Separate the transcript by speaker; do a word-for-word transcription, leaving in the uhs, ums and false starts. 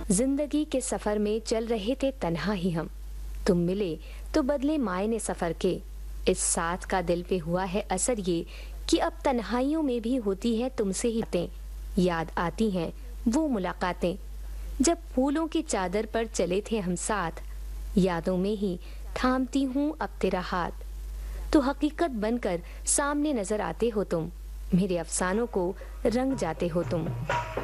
Speaker 1: जिंदगी के सफर में चल रहे थे तन्हा ही हम। तुम मिले तो बदले मायने सफर के। इस साथ का दिल पे हुआ है असर ये कि अब तन्हाइयों में भी होती है तुमसे ही बातें। याद आती हैं वो मुलाकातें जब फूलों की चादर पर चले थे हम साथ। यादों में ही थामती हूँ अब तेरा हाथ। तो हकीकत बनकर सामने नजर आते हो तुम। मेरे अफसानों को रंग जाते हो तुम।